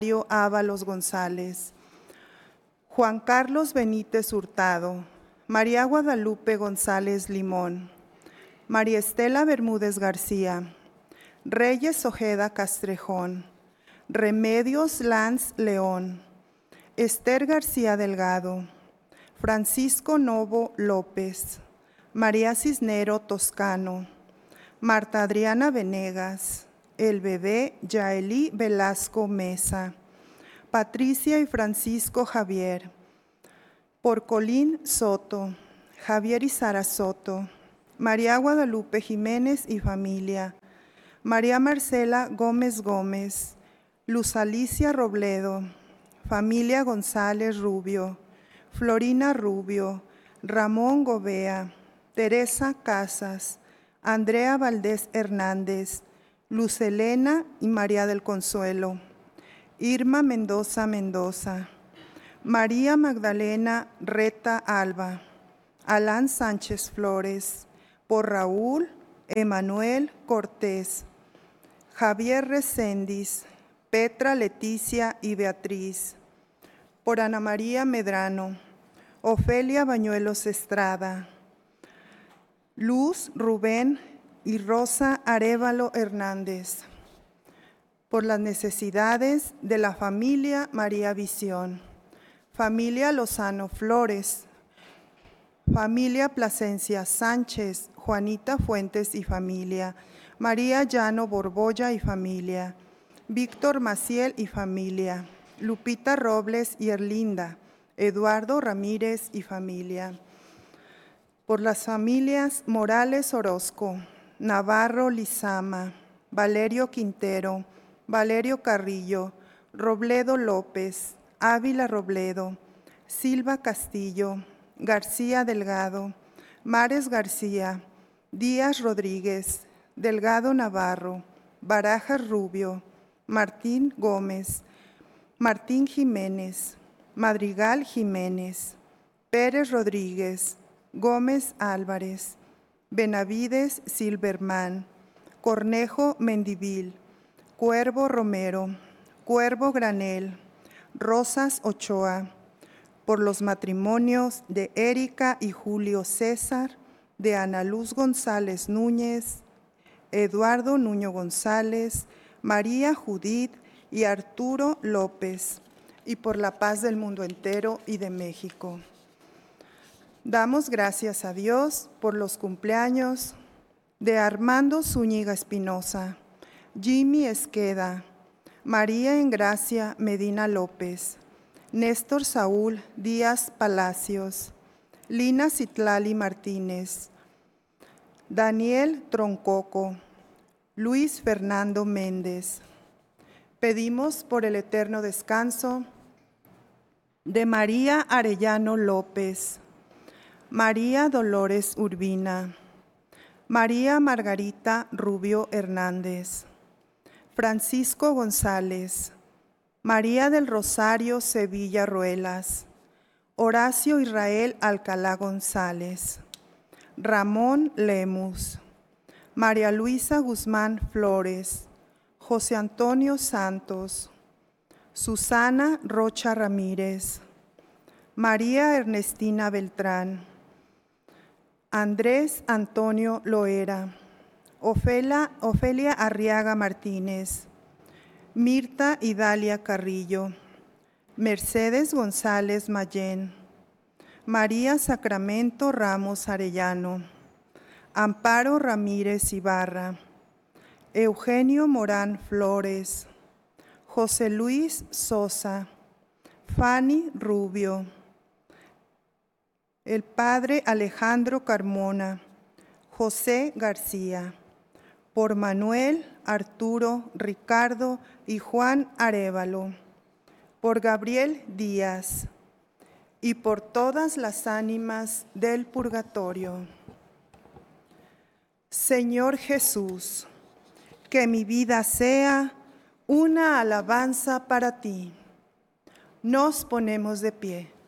Ábalos González, Juan Carlos Benítez Hurtado, María Guadalupe González Limón, María Estela Bermúdez García, Reyes Ojeda Castrejón, Remedios Lanz León, Esther García Delgado, Francisco Novo López, María Cisnero Toscano, Marta Adriana Venegas, El Bebé Yaelí Velasco Mesa, Patricia y Francisco Javier, Porcolín Soto, Javier y Sara Soto, María Guadalupe Jiménez y familia, María Marcela Gómez Gómez, Luz Alicia Robledo, familia González Rubio, Florina Rubio, Ramón Gobea, Teresa Casas, Andrea Valdés Hernández, Luz Elena y María del Consuelo, Irma Mendoza Mendoza, María Magdalena Reta Alba, Alán Sánchez Flores, por Raúl Emanuel Cortés, Javier Recendis, Petra Leticia y Beatriz, por Ana María Medrano, Ofelia Bañuelos Estrada, Luz Rubén y Rosa Arévalo Hernández, por las necesidades de la familia María Visión, familia Lozano Flores, familia Plasencia Sánchez, Juanita Fuentes y familia, María Llano Borbolla y familia, Víctor Maciel y familia, Lupita Robles y Erlinda, Eduardo Ramírez y familia, por las familias Morales Orozco, Navarro Lizama, Valerio Quintero, Valerio Carrillo, Robledo López, Ávila Robledo, Silva Castillo, García Delgado, Mares García, Díaz Rodríguez, Delgado Navarro, Barajas Rubio, Martín Gómez, Martín Jiménez, Madrigal Jiménez, Pérez Rodríguez, Gómez Álvarez, Benavides Silverman, Cornejo Mendivil, Cuervo Romero, Cuervo Granel, Rosas Ochoa, por los matrimonios de Erika y Julio César, de Ana Luz González Núñez, Eduardo Nuño González, María Judith y Arturo López, y por la paz del mundo entero y de México. Damos gracias a Dios por los cumpleaños de Armando Zúñiga Espinosa, Jimmy Esqueda, María Engracia Medina López, Néstor Saúl Díaz Palacios, Lina Citlali Martínez, Daniel Troncoco, Luis Fernando Méndez. Pedimos por el eterno descanso de María Arellano López, María Dolores Urbina, María Margarita Rubio Hernández, Francisco González, María del Rosario Sevilla Ruelas, Horacio Israel Alcalá González, Ramón Lemus, María Luisa Guzmán Flores, José Antonio Santos, Susana Rocha Ramírez, María Ernestina Beltrán, Andrés Antonio Loera, Ofelia Arriaga Martínez, Mirta Idalia Carrillo, Mercedes González Mayén, María Sacramento Ramos Arellano, Amparo Ramírez Ibarra, Eugenio Morán Flores, José Luis Sosa, Fanny Rubio, el padre Alejandro Carmona, José García, por Manuel, Arturo, Ricardo y Juan Arévalo, por Gabriel Díaz y por todas las ánimas del purgatorio. Señor Jesús, que mi vida sea una alabanza para ti. Nos ponemos de pie.